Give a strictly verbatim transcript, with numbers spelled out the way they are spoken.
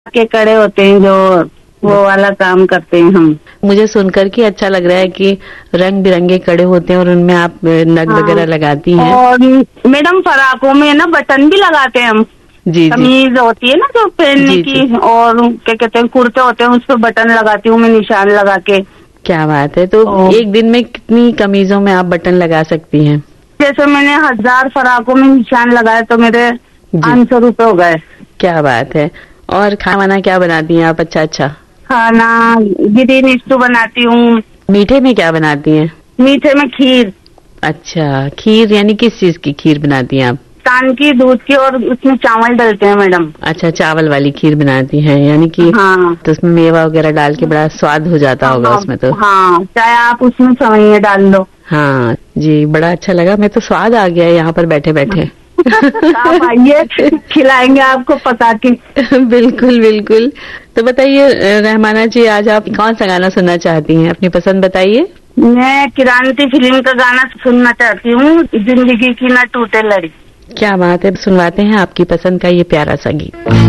के कड़े होते हैं जो वो वाला काम करते हैं हम। मुझे सुनकर के अच्छा लग रहा है कि रंग बिरंगे कड़े होते हैं और उनमें आप नग हाँ, वगैरह लगाती हैं। और मैडम फराकों में ना बटन भी लगाते हैं हम। जी कमीज होती है ना जो पहनने जी, की, जी। और क्या कहते हैं कुर्ते होते हैं, उस पर बटन लगाती हूँ मैं, निशान लगा के। क्या बात है। तो और एक दिन में कितनी कमीजों में आप बटन लगा सकती हैं? जैसे मैंने हजार फराकों में निशान लगाए तो मेरे पाँच सौ रुपए हो गए। क्या बात है। और खाना वाना क्या बनाती हैं आप? अच्छा अच्छा। खाना ग्रीन स्टू बनाती हूँ। मीठे में क्या बनाती हैं? मीठे में खीर। अच्छा, खीर यानी किस चीज की खीर बनाती हैं आप? कान की, दूध की, और उसमें चावल डलते हैं मैडम। अच्छा, चावल वाली खीर बनाती हैं, यानी कि हाँ, तो उसमें मेवा वगैरह डाल के बड़ा स्वाद हो जाता होगा हाँ, उसमें तो। हाँ, चाहे आप उसमें सेवइयां डाल लो। हाँ जी, बड़ा अच्छा लगा। मैं तो स्वाद आ गया यहाँ पर बैठे बैठे। आप आइए, खिलाएंगे आपको पका के। बिल्कुल बिल्कुल। तो बताइए रहमाना जी, आज आप कौन सा गाना सुनना चाहती हैं? अपनी पसंद बताइए। मैं क्रांति फिल्म का गाना सुनना चाहती हूँ, जिंदगी की ना टूटे लड़ी। क्या बात है, सुनवाते हैं आपकी पसंद का ये प्यारा सा गीत।